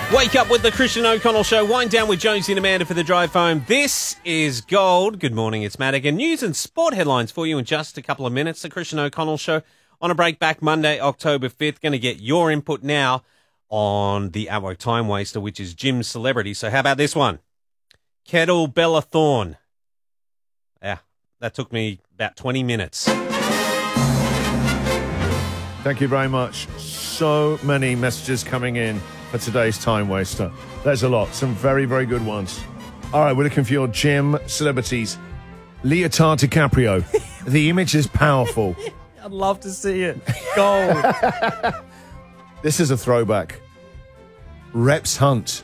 Wake up with the Christian O'Connell Show. Wind down with Jonesy and Amanda for the drive home. This is Gold. Good morning, it's Madigan. News and sport headlines for you in just a couple of minutes. The Christian O'Connell Show on a break back Monday, October 5th. Going to get your input now on the Outwork Time Waster, which is Jim's celebrity. So how about this one? Kettle Bella Thorne. Yeah, that took me about 20 minutes. Thank you very much. So many messages coming in for today's Time Waster. There's a lot. Some very, very good ones. All right, we're looking for your gym celebrities. Leotard DiCaprio. The image is powerful. I'd love to see it. Gold. This is a throwback. Reps Hunt.